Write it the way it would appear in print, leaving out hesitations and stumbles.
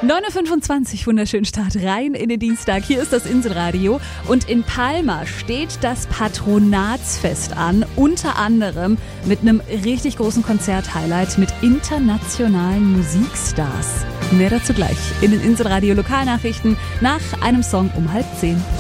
9.25 Uhr, wunderschönen Start rein in den Dienstag. Hier ist das Inselradio und in Palma steht das Patronatsfest an, unter anderem mit einem richtig großen Konzert-Highlight mit internationalen Musikstars. Mehr dazu gleich in den Inselradio Lokalnachrichten nach einem Song um 9:30.